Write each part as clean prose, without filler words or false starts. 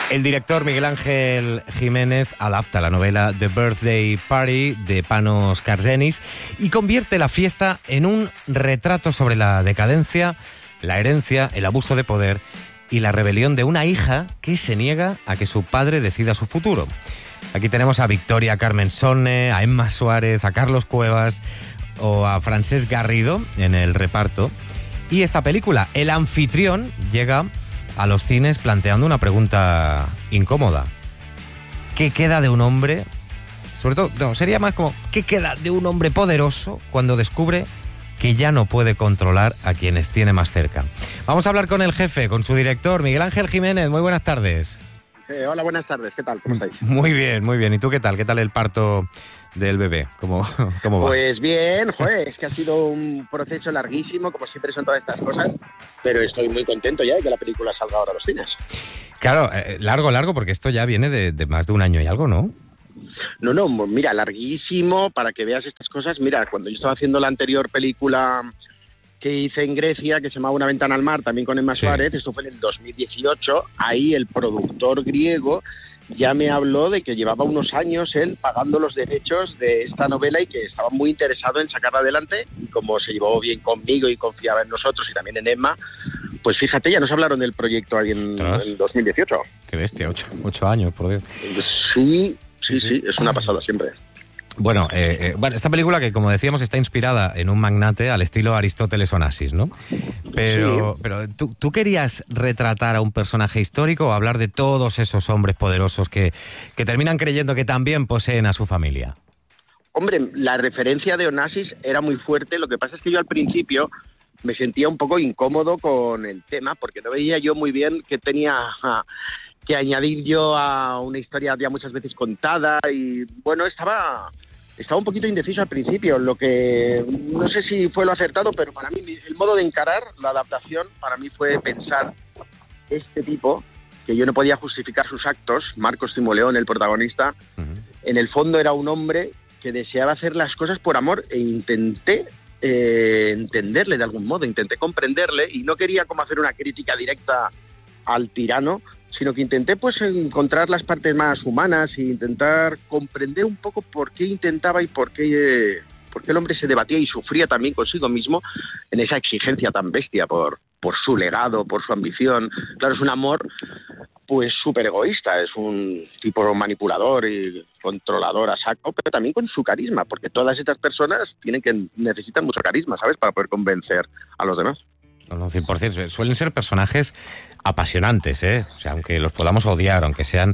El director Miguel Ángel Jiménez adapta la novela The Birthday Party de Panos Kargenis y convierte la fiesta en un retrato sobre la decadencia, la herencia, el abuso de poder y la rebelión de una hija que se niega a que su padre decida su futuro. Aquí tenemos a Victoria Carmen Sonne, a Emma Suárez, a Carlos Cuevas o a Francesc Garrido en el reparto. Y esta película, El anfitrión, llega a los cines planteando una pregunta incómoda. ¿Qué queda de un hombre? Sobre todo, no, sería más como, ¿qué queda de un hombre poderoso cuando descubre que ya no puede controlar a quienes tiene más cerca? Vamos a hablar con el jefe, con su director, Miguel Ángel Jiménez. Muy buenas tardes. Hola, buenas tardes. ¿Qué tal? ¿Cómo estáis? Muy bien, muy bien. ¿Y tú qué tal? ¿Qué tal el parto del bebé? ¿Cómo va? Pues bien, es que ha sido un proceso larguísimo, como siempre son todas estas cosas, pero estoy muy contento ya de que la película salga ahora a los cines. Claro, largo, porque esto ya viene de más de un año y algo, ¿no? No, mira, larguísimo, para que veas estas cosas. Mira, cuando yo estaba haciendo la anterior película que hice en Grecia, que se llamaba Una ventana al mar, también con Emma Suárez, esto fue en el 2018, ahí el productor griego ya me habló de que llevaba unos años él pagando los derechos de esta novela y que estaba muy interesado en sacarla adelante, y como se llevó bien conmigo y confiaba en nosotros y también en Emma, pues fíjate, ya nos hablaron del proyecto ahí en 2018. Qué bestia, 8 años, por Dios. Sí, es una pasada siempre. Bueno, esta película que, como decíamos, está inspirada en un magnate al estilo Aristóteles Onassis, ¿no? Pero ¿tú querías retratar a un personaje histórico o hablar de todos esos hombres poderosos que terminan creyendo que también poseen a su familia? Hombre, la referencia de Onassis era muy fuerte. Lo que pasa es que yo al principio me sentía un poco incómodo con el tema porque no veía yo muy bien qué tenía que añadir yo a una historia ya muchas veces contada y, bueno, estaba un poquito indeciso al principio, lo que no sé si fue lo acertado, pero para mí el modo de encarar la adaptación para mí fue pensar este tipo, que yo no podía justificar sus actos, Marcos Timoleón, el protagonista, en el fondo era un hombre que deseaba hacer las cosas por amor e intenté entenderle de algún modo, intenté comprenderle y no quería como hacer una crítica directa al tirano, sino que intenté pues encontrar las partes más humanas e intentar comprender un poco por qué intentaba y por qué el hombre se debatía y sufría también consigo mismo en esa exigencia tan bestia por su legado, por su ambición. Claro, es un amor pues súper egoísta, es un tipo manipulador y controlador a saco, pero también con su carisma, porque todas estas personas necesitan mucho carisma, ¿sabes?, para poder convencer a los demás. No, 100%. Suelen ser personajes apasionantes, ¿eh? O sea, aunque los podamos odiar, aunque sean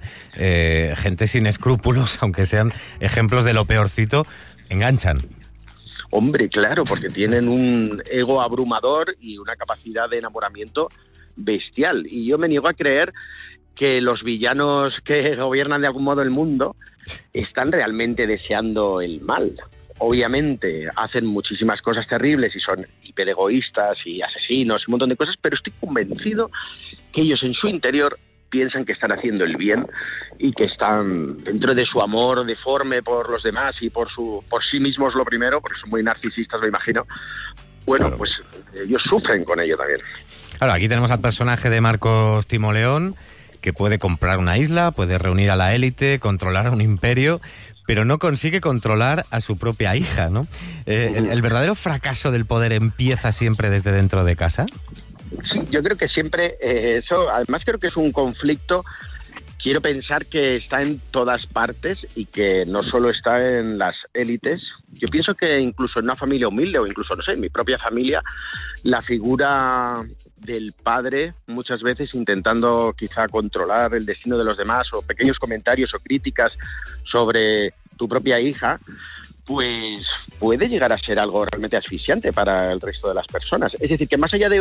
gente sin escrúpulos, aunque sean ejemplos de lo peorcito, enganchan. Hombre, claro, porque tienen un ego abrumador y una capacidad de enamoramiento bestial. Y yo me niego a creer que los villanos que gobiernan de algún modo el mundo están realmente deseando el mal. Obviamente hacen muchísimas cosas terribles y son hiperegoístas y asesinos y un montón de cosas, pero estoy convencido que ellos en su interior piensan que están haciendo el bien y que están dentro de su amor deforme por los demás y por sí mismos lo primero, porque son muy narcisistas, me imagino. Bueno, claro, pues ellos sufren con ello también. Claro, aquí tenemos al personaje de Marcos Timoleón, que puede comprar una isla, puede reunir a la élite, controlar a un imperio, pero no consigue controlar a su propia hija, ¿no? ¿El verdadero fracaso del poder empieza siempre desde dentro de casa? Sí, yo creo que siempre eso, además creo que es un conflicto, quiero pensar que está en todas partes y que no solo está en las élites. Yo pienso que incluso en una familia humilde o incluso, no sé, en mi propia familia, la figura del padre muchas veces intentando quizá controlar el destino de los demás o pequeños comentarios o críticas sobre tu propia hija, pues puede llegar a ser algo realmente asfixiante para el resto de las personas. Es decir, que más allá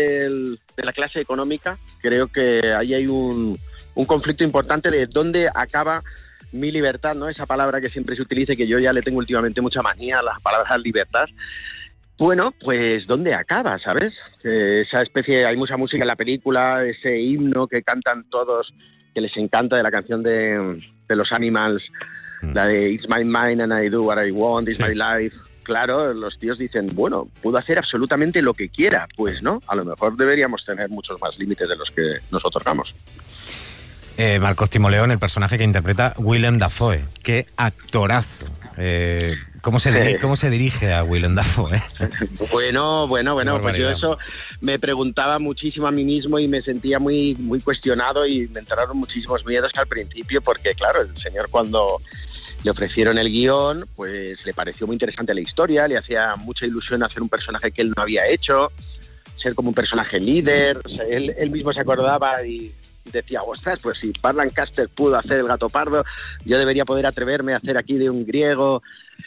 de la clase económica, creo que ahí hay un conflicto importante de dónde acaba mi libertad, ¿no? Esa palabra que siempre se utiliza y que yo ya le tengo últimamente mucha manía a la palabra libertad. Bueno, pues ¿dónde acaba, sabes? Esa especie, hay mucha música en la película, ese himno que cantan todos, que les encanta, de la canción de los Animals, la de It's my mind and I do what I want, it's my life. Claro, los tíos dicen, bueno, puedo hacer absolutamente lo que quiera. Pues no, a lo mejor deberíamos tener muchos más límites de los que nos otorgamos. Marcos Timoleón, el personaje que interpreta Willem Dafoe. ¡Qué actorazo! ¿Cómo se dirige a Willem Dafoe? Bueno, pues yo eso me preguntaba muchísimo a mí mismo y me sentía muy, muy cuestionado y me entraron muchísimos miedos al principio porque, claro, el señor cuando le ofrecieron el guión, pues le pareció muy interesante la historia, le hacía mucha ilusión hacer un personaje que él no había hecho, ser como un personaje líder, o sea, él mismo se acordaba y decía, ostras, pues si Burt Lancaster pudo hacer el Gato Pardo, yo debería poder atreverme a hacer aquí de un griego.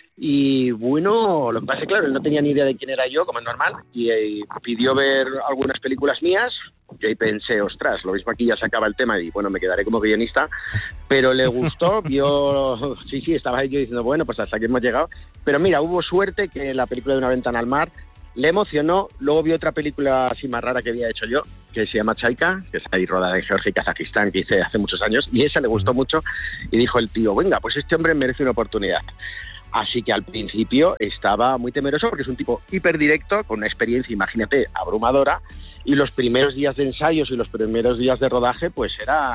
Y bueno, lo que pasa es que, claro, él no tenía ni idea de quién era yo, como es normal, y pidió ver algunas películas mías, y ahí pensé, ostras, lo mismo aquí ya se acaba el tema, y bueno, me quedaré como guionista, pero le gustó, vio, sí, estaba ahí yo diciendo, bueno, pues hasta aquí hemos llegado, pero mira, hubo suerte que la película de Una ventana al mar le emocionó, luego vio otra película así más rara que había hecho yo, que se llama Chaika, que es ahí rodada en Georgia y Kazajistán, que hice hace muchos años, y esa le gustó mucho, y dijo el tío, venga, pues este hombre merece una oportunidad. Así que al principio estaba muy temeroso porque es un tipo hiperdirecto, con una experiencia, imagínate, abrumadora, y los primeros días de ensayos y los primeros días de rodaje pues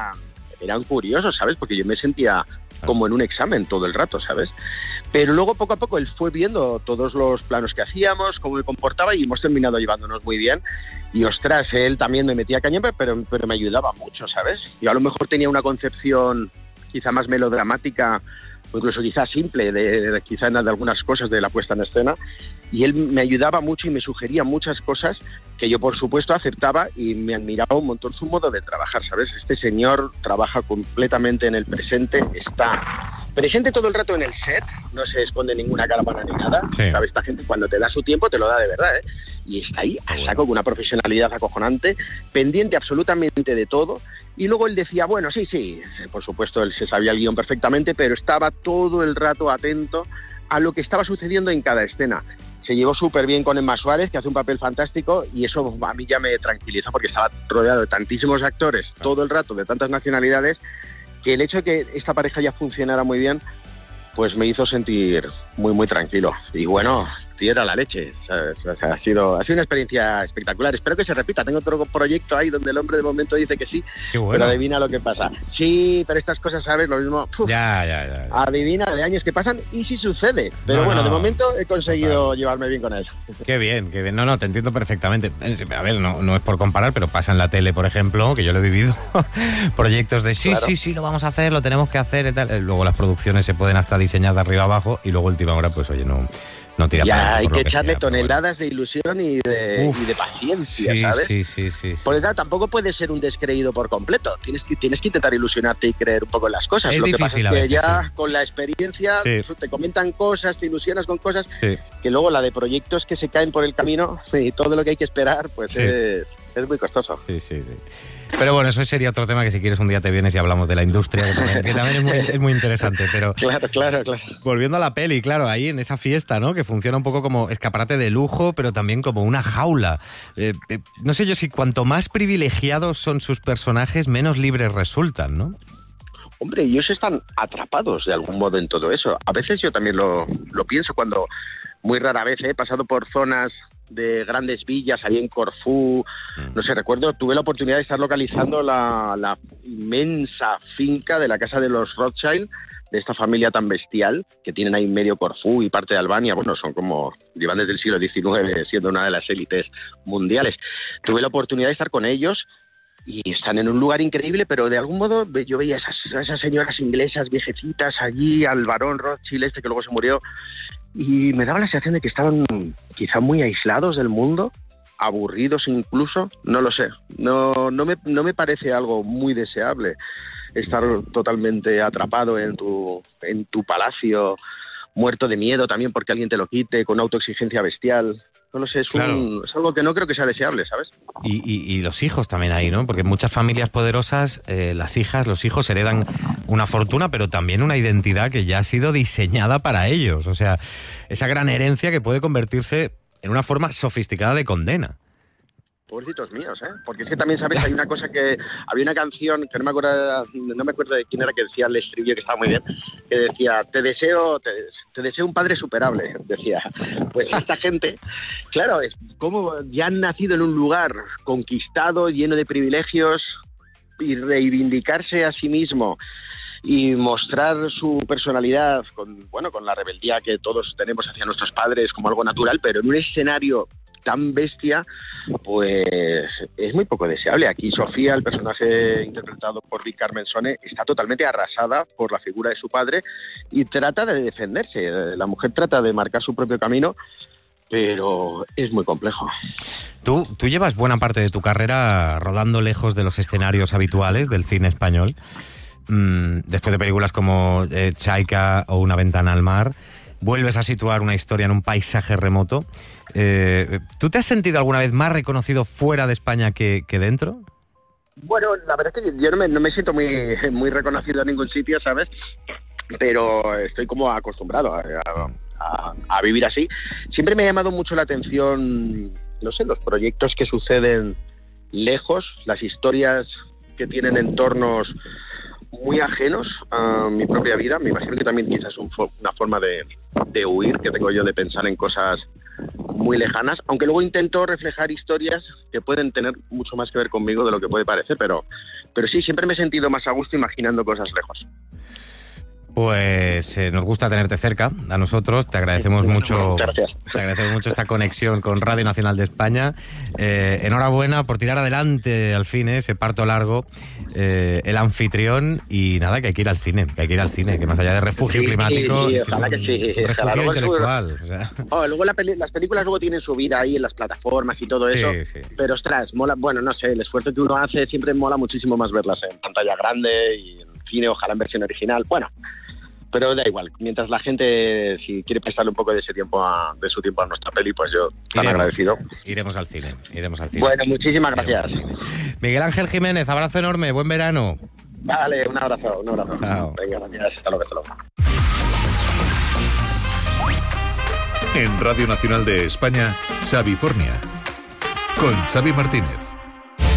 eran curiosos, ¿sabes? Porque yo me sentía como en un examen todo el rato, ¿sabes? Pero luego poco a poco él fue viendo todos los planos que hacíamos, cómo me comportaba y hemos terminado llevándonos muy bien. Y ostras, él también me metía cañón, pero me ayudaba mucho, ¿sabes? Yo a lo mejor tenía una concepción quizá más melodramática o incluso quizá simple quizá de algunas cosas de la puesta en escena, y él me ayudaba mucho y me sugería muchas cosas que yo por supuesto aceptaba y me admiraba un montón su modo de trabajar, ¿sabes? Este señor trabaja completamente en el presente, está presente todo el rato en el set, no se esconde ninguna cámara ni nada, sí. ¿Sabes? Esta gente cuando te da su tiempo te lo da de verdad, ¿eh? Y está ahí a saco con una profesionalidad acojonante, pendiente absolutamente de todo. Y luego él decía, bueno, sí, por supuesto él se sabía el guión perfectamente, pero estaba todo el rato atento a lo que estaba sucediendo en cada escena. Se llevó súper bien con Emma Suárez, que hace un papel fantástico, y eso a mí ya me tranquiliza porque estaba rodeado de tantísimos actores todo el rato, de tantas nacionalidades, que el hecho de que esta pareja ya funcionara muy bien, pues me hizo sentir muy, muy tranquilo. Y bueno, tío, era la leche. O sea, ha sido una experiencia espectacular. Espero que se repita. Tengo otro proyecto ahí donde el hombre de momento dice que sí, qué bueno. Pero adivina lo que pasa. Sí, pero estas cosas, ¿sabes? Lo mismo. Ya. Adivina de años que pasan y sí sucede. Pero de momento he conseguido llevarme bien con él. Qué bien, qué bien. No, te entiendo perfectamente. A ver, no es por comparar, pero pasa en la tele, por ejemplo, que yo lo he vivido. Proyectos de sí, lo vamos a hacer, lo tenemos que hacer y tal. Luego las producciones se pueden hasta diseñar de arriba abajo y luego última hora, pues oye, no tira ya para hay que echarle toneladas de ilusión y de paciencia, ¿sabes? Sí. Por eso tampoco puedes ser un descreído por completo. Tienes que intentar ilusionarte y creer un poco en las cosas. Lo que pasa es que veces, ya con la experiencia te comentan cosas, te ilusionas con cosas, que luego la de proyectos que se caen por el camino y todo lo que hay que esperar, pues es muy costoso. Sí. Pero bueno, eso sería otro tema que si quieres un día te vienes y hablamos de la industria, que también es muy interesante. Pero claro. Volviendo a la peli, claro, ahí en esa fiesta, ¿no? Que funciona un poco como escaparate de lujo, pero también como una jaula. No sé yo si cuanto más privilegiados son sus personajes, menos libres resultan, ¿no? Hombre, ellos están atrapados de algún modo en todo eso. A veces yo también lo pienso cuando, muy rara vez, he pasado por zonas de grandes villas, ahí en Corfú, no sé, recuerdo, tuve la oportunidad de estar localizando la inmensa finca de la casa de los Rothschild, de esta familia tan bestial, que tienen ahí medio Corfú y parte de Albania, bueno, son como, llevan desde el siglo XIX siendo una de las élites mundiales. Tuve la oportunidad de estar con ellos y están en un lugar increíble, pero de algún modo yo veía esas señoras inglesas viejecitas allí, al barón Rothschild que luego se murió, y me daba la sensación de que estaban quizá muy aislados del mundo, aburridos incluso, no lo sé, no me parece algo muy deseable estar totalmente atrapado en tu palacio, muerto de miedo también porque alguien te lo quite, con autoexigencia bestial. No lo sé, es algo que no creo que sea deseable, ¿sabes? Y los hijos también ahí, ¿no? Porque en muchas familias poderosas, las hijas, los hijos heredan una fortuna, pero también una identidad que ya ha sido diseñada para ellos. O sea, esa gran herencia que puede convertirse en una forma sofisticada de condena. Pobrecitos míos, ¿eh? Porque es que también, ¿sabes? Hay una cosa que... Había una canción que no me acuerdo de quién era, que decía el estribillo, que estaba muy bien, que decía, te deseo un padre superable, decía. Pues esta gente, claro, es como ya han nacido en un lugar conquistado, lleno de privilegios, y reivindicarse a sí mismo y mostrar su personalidad con la rebeldía que todos tenemos hacia nuestros padres como algo natural, pero en un escenario tan bestia, pues es muy poco deseable. Aquí Sofía, el personaje interpretado por Vic Carmensone, está totalmente arrasada por la figura de su padre y trata de defenderse. La mujer trata de marcar su propio camino, pero es muy complejo. Tú llevas buena parte de tu carrera rodando lejos de los escenarios habituales del cine español. Después de películas como Chaika o Una ventana al mar, vuelves a situar una historia en un paisaje remoto. ¿Tú te has sentido alguna vez más reconocido fuera de España que dentro? Bueno, la verdad es que yo no me siento muy reconocido en ningún sitio, ¿sabes? Pero estoy como acostumbrado a vivir así. Siempre me ha llamado mucho la atención, no sé, los proyectos que suceden lejos, las historias que tienen entornos muy ajenos a mi propia vida. Me imagino que también quizás es una forma de huir que tengo yo, de pensar en cosas muy lejanas, aunque luego intento reflejar historias que pueden tener mucho más que ver conmigo de lo que puede parecer, pero sí, siempre me he sentido más a gusto imaginando cosas lejos. Pues nos gusta tenerte cerca, a nosotros. Te agradecemos mucho. Gracias. Te agradecemos mucho esta conexión con Radio Nacional de España. Enhorabuena por tirar adelante al fin ese parto largo, el anfitrión, y nada, que hay que ir al cine, que más allá de refugio climático, sí, es que ojalá que sí. un refugio intelectual. O sea. Luego las películas luego tienen su vida ahí en las plataformas y todo eso, sí. Pero ostras, mola, no sé, el esfuerzo que uno hace siempre mola muchísimo más verlas en pantalla grande y en cine, ojalá en versión original. Pero da igual, mientras la gente, si quiere prestarle un poco de su tiempo a nuestra peli, pues yo tan agradecido. Iremos al cine. Bueno, muchísimas gracias. Miguel Ángel Jiménez, abrazo enorme, buen verano. Vale, un abrazo. Chao. Venga, gracias, hasta luego. En Radio Nacional de España, Xavi Fornia, con Xavi Martínez.